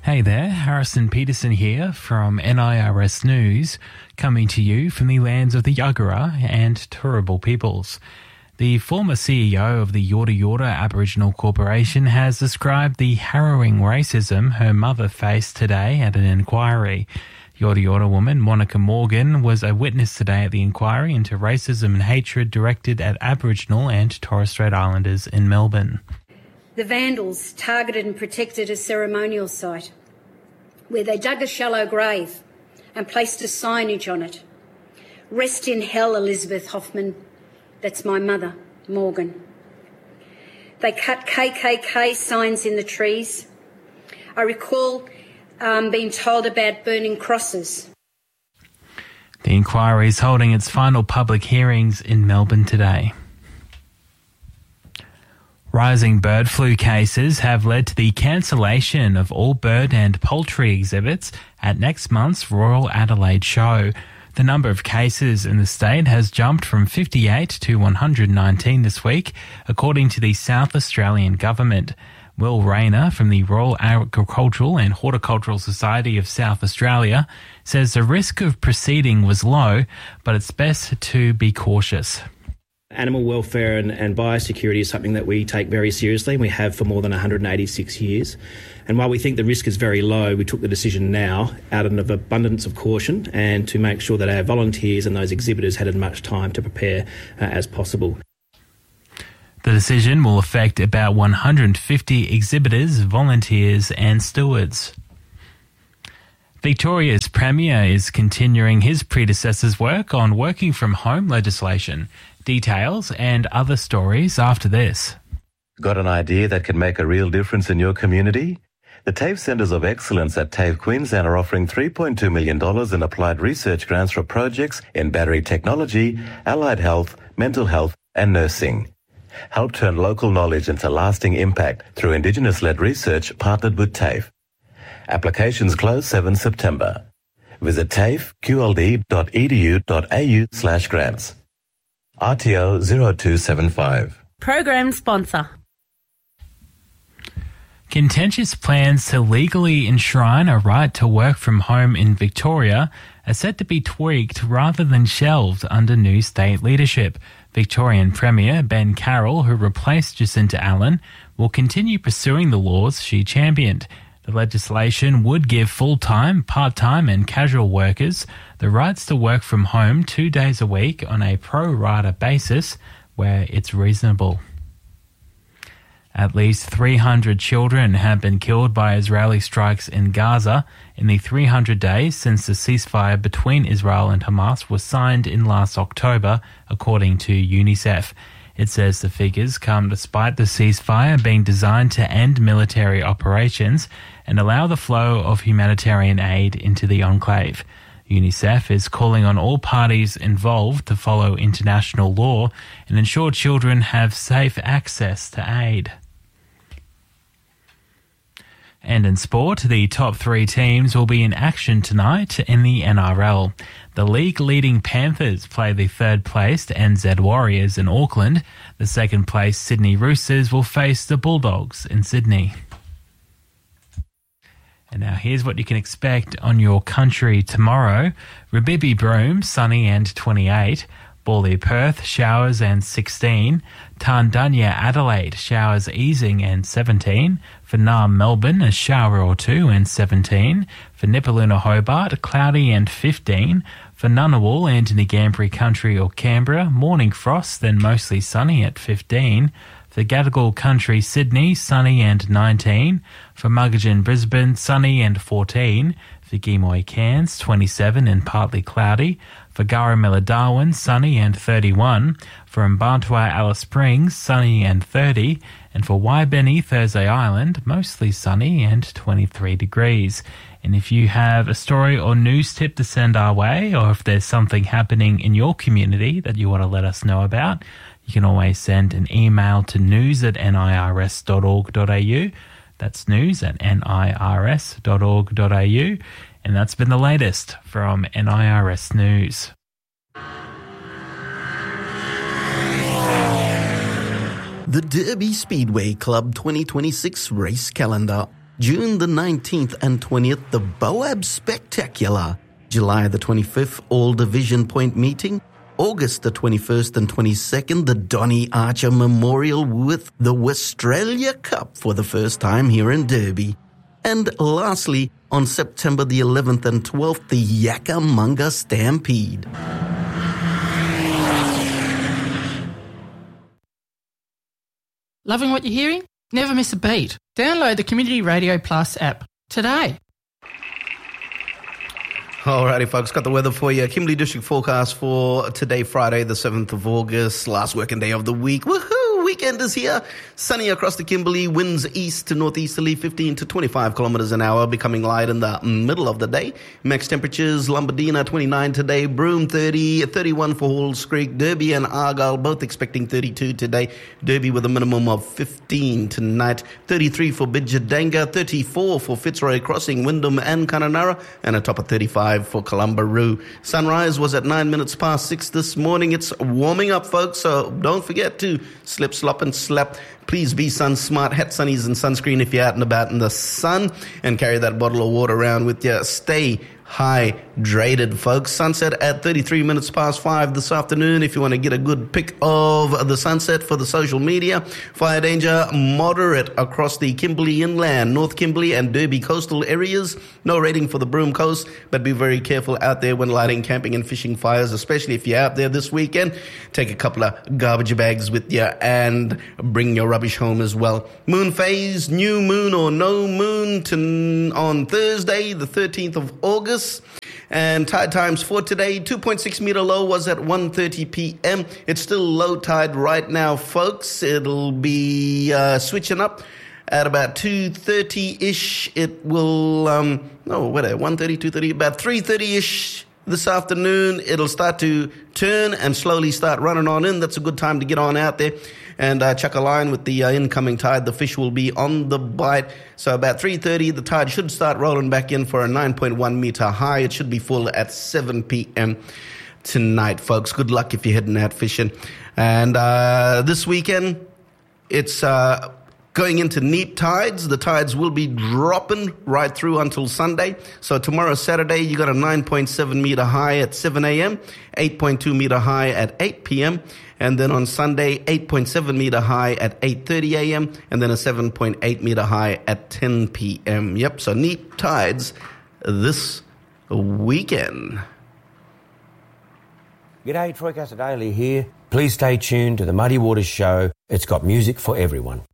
Hey there, Harrison Peterson here from NIRS News, coming to you from the lands of the Yagara and Turrbal peoples. The former CEO of the Yorta Yorta Aboriginal Corporation has described the harrowing racism her mother faced today at an inquiry. Yorta Yorta woman Monica Morgan was a witness today at the inquiry into racism and hatred directed at Aboriginal and Torres Strait Islanders in Melbourne. The vandals targeted and protected a ceremonial site where they dug a shallow grave and placed a signage on it. Rest in hell, Elizabeth Hoffman. That's my mother, Morgan. They cut KKK signs in the trees. I recall being told about burning crosses. The inquiry is holding its final public hearings in Melbourne today. Rising bird flu cases have led to the cancellation of all bird and poultry exhibits at next month's Royal Adelaide Show. The number of cases in the state has jumped from 58 to 119 this week, according to the South Australian Government. Will Rayner from the Royal Agricultural and Horticultural Society of South Australia says the risk of proceeding was low, but it's best to be cautious. Animal welfare and biosecurity is something that we take very seriously, and we have for more than 186 years. And while we think the risk is very low, we took the decision now out of abundance of caution and to make sure that our volunteers and those exhibitors had as much time to prepare as possible. The decision will affect about 150 exhibitors, volunteers and stewards. Victoria's Premier is continuing his predecessor's work on working from home legislation. Details and other stories after this. Got an idea that can make a real difference in your community? The TAFE Centres of Excellence at TAFE Queensland are offering $3.2 million in applied research grants for projects in battery technology, allied health, mental health and nursing. Help turn local knowledge into lasting impact through Indigenous-led research partnered with TAFE. Applications close 7 September. Visit tafeqld.edu.au/grants. RTO 0275. Program sponsor. Contentious plans to legally enshrine a right to work from home in Victoria are set to be tweaked rather than shelved under new state leadership. Victorian Premier Ben Carroll, who replaced Jacinta Allen, will continue pursuing the laws she championed. The legislation would give full-time, part-time and casual workers the rights to work from home 2 days a week on a pro-rata basis where it's reasonable. At least 300 children have been killed by Israeli strikes in Gaza in the 300 days since the ceasefire between Israel and Hamas was signed in last October, according to UNICEF. It says the figures come despite the ceasefire being designed to end military operations and allow the flow of humanitarian aid into the enclave. UNICEF is calling on all parties involved to follow international law and ensure children have safe access to aid. And in sport, the top 3 teams will be in action tonight in the NRL. The league-leading Panthers play the third-placed NZ Warriors in Auckland. The second-placed Sydney Roosters will face the Bulldogs in Sydney. And now here's what you can expect on your country tomorrow. Rabibi Broome, sunny and 28. Bawley Perth, showers and 16. Tandanya Adelaide, showers easing and 17. For Naarm Melbourne, a shower or 2 and 17. For Nipaluna Hobart, cloudy and 15. For Ngunnawal and Ngambri Country or Canberra, morning frost then mostly sunny at 15. For Gadigal Country Sydney, sunny and 19. For Muggeridge Brisbane, sunny and 14. For Gimoy Cairns, 27 and partly cloudy. For Garamilla Darwin, sunny and 31. For Mbantua Alice Springs, sunny and 30. And for Waibeni Thursday Island, mostly sunny and 23 degrees. And if you have a story or news tip to send our way, or if there's something happening in your community that you want to let us know about, you can always send an email to news@nirs.org.au. That's news@nirs.org.au. And that's been the latest from NIRS News. The Derby Speedway Club 2026 race calendar. June the 19th and 20th, the Boab Spectacular. July the 25th, All Division Point Meeting. August the 21st and 22nd, the Donny Archer Memorial with the Westralia Cup for the first time here in Derby. And lastly, on September the 11th and 12th, the Yakkamunga Stampede. Loving what you're hearing? Never miss a beat. Download the Community Radio Plus app today. Alrighty, folks, got the weather for you. Kimberley District forecast for today, Friday, the 7th of August, last working day of the week. Woohoo! Weekend is here. Sunny across the Kimberley, winds east to northeasterly 15 to 25 kilometers an hour, becoming light in the middle of the day. Max temperatures, Lombardina 29 today, Broome 30, 31 for Halls Creek, Derby and Argyle both expecting 32 today. Derby with a minimum of 15 tonight, 33 for Bidjadanga, 34 for Fitzroy Crossing, Wyndham and Kununurra, and a top of 35 for Columbaroo. Sunrise was at 9 minutes past 6 this morning. It's warming up, folks, so don't forget to slip, slop and slap. Please be sun smart, hat sunnies and sunscreen if you're out and about in the sun, and carry that bottle of water around with you. Stay hydrated, folks. Sunset at 33 minutes past 5 this afternoon. If you want to get a good pic of the sunset for the social media, fire danger moderate across the Kimberley Inland, North Kimberley and Derby coastal areas. No rating for the Broome Coast, but be very careful out there when lighting, camping and fishing fires, especially if you're out there this weekend. Take a couple of garbage bags with you and bring your rubbish home as well. Moon phase, new moon or no moon on Thursday, the 13th of August. And tide times for today, 2.6 meter low was at 1:30 p.m. It's still low tide right now, folks. It'll be switching up at about 2:30-ish. It will, 1:30, 2:30, about 3:30-ish this afternoon. It'll start to turn and slowly start running on in. That's a good time to get on out there and chuck a line with the incoming tide. The fish will be on the bite. So about 3:30, the tide should start rolling back in for a 9.1 meter high. It should be full at 7 p.m. tonight, folks. Good luck if you're heading out fishing. And this weekend, it's going into neap tides. The tides will be dropping right through until Sunday. So tomorrow, Saturday, you got a 9.7 meter high at 7 a.m., 8.2 meter high at 8 p.m., and then on Sunday, 8.7 meter high at 8:30 a.m., and then a 7.8 meter high at 10 p.m. Yep, so neap tides this weekend. G'day, Troy Casadale here. Please stay tuned to the Muddy Waters Show. It's got music for everyone.